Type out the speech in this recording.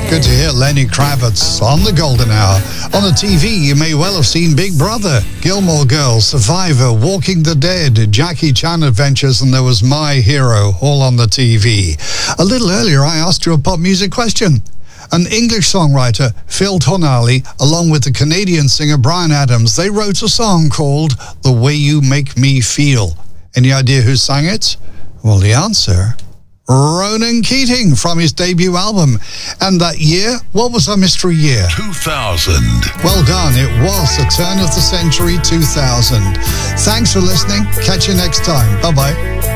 Good to hear Lenny Kravitz on the Golden Hour. On the TV, you may well have seen Big Brother, Gilmore Girls, Survivor, Walking the Dead, Jackie Chan Adventures, and there was My Hero, all on the TV. A little earlier, I asked you a pop music question. An English songwriter, Phil Tonali, along with the Canadian singer Bryan Adams, they wrote a song called The Way You Make Me Feel. Any idea who sang it? Well, the answer... Ronan Keating from his debut album. And that year, what was our mystery year? 2000. Well done, it was the turn of the century 2000. Thanks for listening. Catch you next time. Bye-bye.